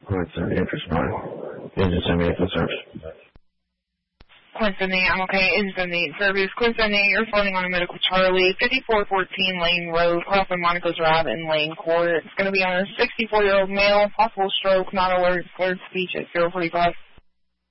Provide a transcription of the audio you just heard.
Point 78 for Smart. Engine 78 for service. Point 78, I'm okay. Engine 78 service. Point 78, you're floating on a medical Charlie, 5414 Lane Road, Crawford Monaco Drive in Lane Court. It's going to be on a 64-year-old male, possible stroke, not alert, slurred speech at 045.